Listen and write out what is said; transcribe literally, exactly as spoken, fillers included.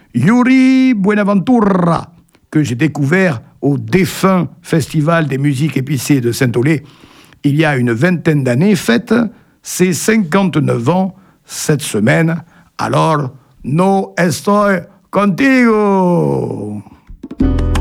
Yuri Buenaventura, que j'ai découvert au défunt Festival des musiques épicées de Saint-Olé il y a une vingtaine d'années, fête ses cinquante-neuf ans cette semaine. Alors, no estoy contigo.